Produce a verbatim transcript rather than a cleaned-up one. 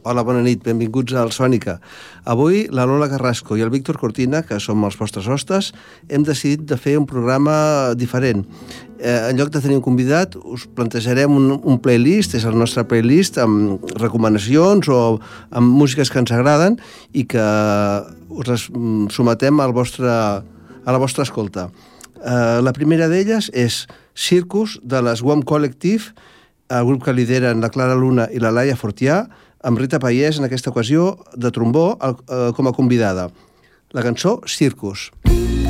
Hola, bona nit, benvinguts al Sònica. Avui la Lola Carrasco i el Víctor Cortina, que som els vostres hostes, hem decidit de fer un programa diferent. Eh, en lloc de tenir un convidat, us plantejarem un, un playlist, és el nostre playlist, amb recomanacions o amb músiques que ens agraden i que us les sometem al vostre, a la vostra escolta. Eh, la primera d'elles és Circus, de les Wom Collective, el grup que lideren la Clara Luna i la Laia Fortià, amb Rita Paiés, en aquesta ocasió, de trombó, el, eh, com a convidada. La cançó Circus. Circus.